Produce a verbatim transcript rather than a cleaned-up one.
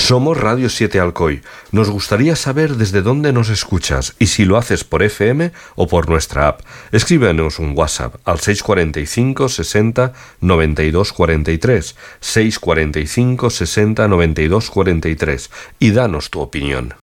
Somos Radio siete Alcoy. Nos gustaría saber desde dónde nos escuchas y si lo haces por F M o por nuestra app. Escríbenos un WhatsApp al seis cuarenta y cinco, sesenta, noventa y dos cuarenta y tres, seis cuarenta y cinco, sesenta, noventa y dos cuarenta y tres y danos tu opinión.